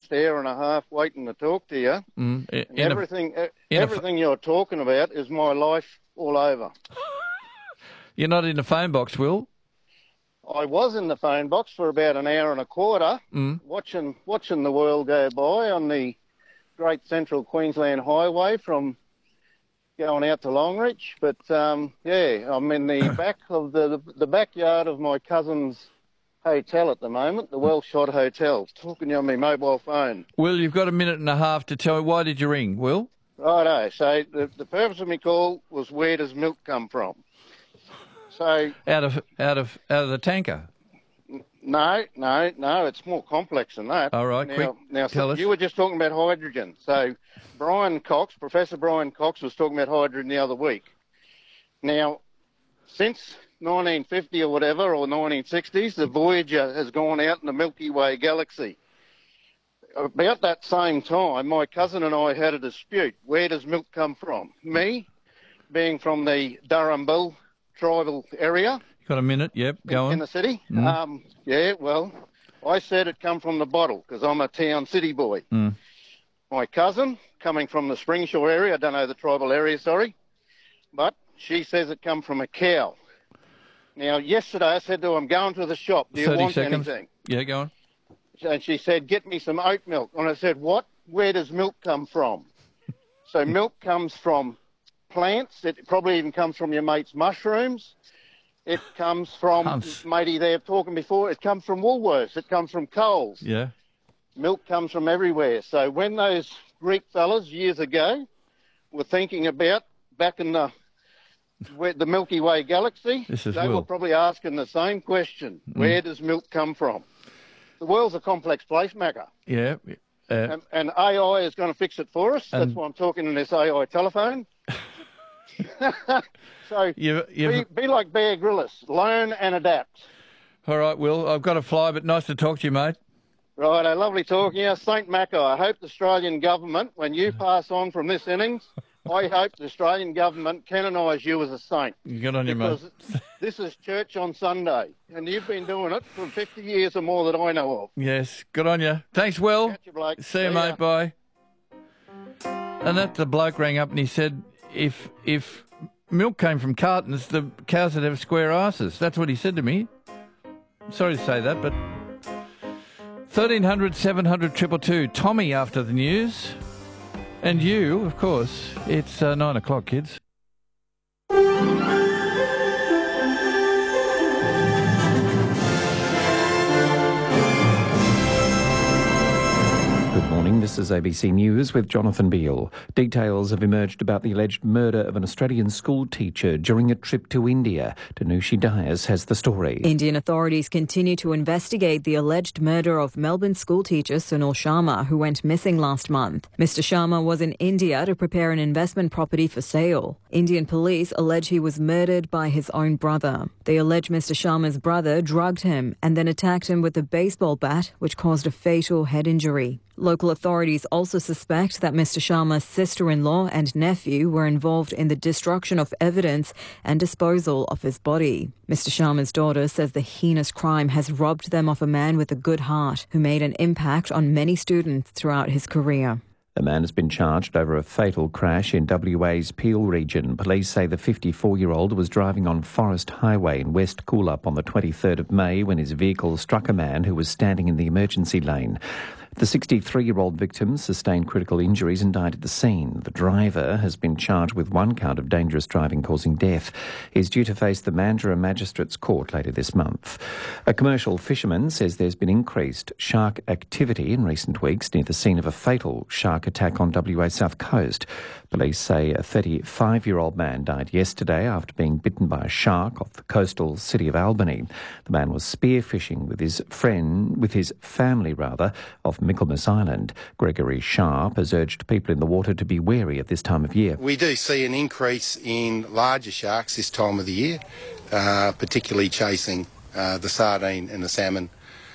last hour and a half waiting to talk to you. Everything you're talking about is my life all over. You're not in the phone box, Will? I was in the phone box for about an hour and a quarter, watching the world go by on the Great Central Queensland Highway from going out to Longreach. But I'm in the back of the backyard of my cousin's hotel at the moment, the Wellshot Hotel, talking on my mobile phone. Will, you've got a minute and a half to tell me. Why did you ring, Will? Righto. So the purpose of my call was, where does milk come from? So out of the tanker. No, it's more complex than that. All right, tell us. You were just talking about hydrogen. So Professor Brian Cox was talking about hydrogen the other week. Now, since 1950 or whatever, or 1960s, the Voyager has gone out in the Milky Way galaxy. About that same time, my cousin and I had a dispute. Where does milk come from? Me, being from the Durrumbul tribal area. Got a minute? Yep, go on. In the city? I said it come from the bottle because I'm a town city boy. My cousin, coming from the Springshore area, I don't know the tribal area, sorry, but she says it come from a cow. Now, yesterday I said to her, I'm going to the shop. Do you want anything? Yeah, go on. And she said, get me some oat milk. And I said, what? Where does milk come from? So milk comes from plants. It probably even comes from your mate's mushrooms. It comes from, matey there talking before, it comes from Woolworths. It comes from Coles. Yeah. Milk comes from everywhere. So when those Greek fellas years ago were thinking about back in the Milky Way galaxy, they were probably asking the same question. Where does milk come from? The world's a complex place, Macca. Yeah. And AI is going to fix it for us. That's why I'm talking on this AI telephone. So be like Bear Grylls. Learn and adapt. All right, Will. I've got to fly, but nice to talk to you, mate. Right, lovely talking to you. St. Macca, I hope the Australian government, when you pass on from this innings, I hope the Australian government canonise you as a saint. Good on you, mate. Because this is church on Sunday, and you've been doing it for 50 years or more that I know of. Yes, good on you. Thanks, Will. Catch you, bloke. See you, mate. Bye. And that the bloke rang up and he said, if milk came from cartons, the cows would have square asses. That's what he said to me. Sorry to say that, but 1300 700 222. Tommy after the news. And you, of course. It's 9 o'clock, kids. Good morning, this is ABC News with Jonathan Beale. Details have emerged about the alleged murder of an Australian school teacher during a trip to India. Danushi Dias has the story. Indian authorities continue to investigate the alleged murder of Melbourne school teacher Sunil Sharma, who went missing last month. Mr. Sharma was in India to prepare an investment property for sale. Indian police allege he was murdered by his own brother. They allege Mr. Sharma's brother drugged him and then attacked him with a baseball bat, which caused a fatal head injury. Local authorities also suspect that Mr. Sharma's sister-in-law and nephew were involved in the destruction of evidence and disposal of his body. Mr. Sharma's daughter says the heinous crime has robbed them of a man with a good heart who made an impact on many students throughout his career. A man has been charged over a fatal crash in WA's Peel region. Police say the 54-year-old was driving on Forest Highway in West Coolup on the 23rd of May when his vehicle struck a man who was standing in the emergency lane. The 63-year-old victim sustained critical injuries and died at the scene. The driver has been charged with one count of dangerous driving causing death. He's due to face the Mandurah Magistrates Court later this month. A commercial fisherman says there's been increased shark activity in recent weeks near the scene of a fatal shark attack on WA's south coast. Police say a 35-year-old man died yesterday after being bitten by a shark off the coastal city of Albany. The man was spearfishing with his family, off Michaelmas Island. Gregory Sharp has urged people in the water to be wary at this time of year. We do see an increase in larger sharks this time of the year, particularly chasing the sardine and the salmon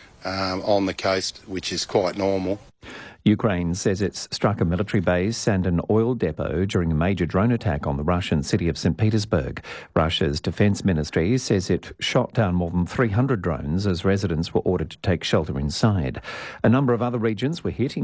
on the coast, which is quite normal. Ukraine says it's struck a military base and an oil depot during a major drone attack on the Russian city of St. Petersburg. Russia's defence ministry says it shot down more than 300 drones as residents were ordered to take shelter inside. A number of other regions were hit,